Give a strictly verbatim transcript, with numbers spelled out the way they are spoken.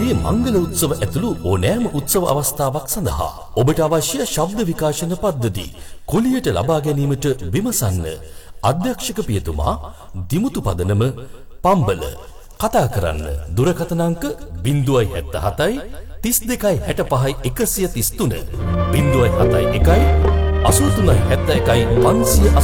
ඔබගේ මංගල උත්සව ඇතුළු ඕනෑම උත්සව අවස්ථාවක් සඳහා ඔබට අවශ්‍ය ශබ්ද විකාශන පද්ධති කුලියට ලබා ගැනීමට විමසන්න. අධ්‍යක්ෂක පියතුමා දිමුතු පදනම පම්බල. කතා කරන්න දුරකථන අංක ज़ीरो सात सात तीस දෙකයි හැට පහයි එකසිය තිස් තුන ज़ीरो सात එකයි අසූ තුනයි හැත්තෑ එකයි පන්සිය